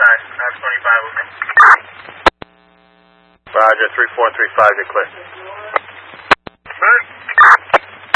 That's 25 with me. Roger, 3435, you're clear. Sir?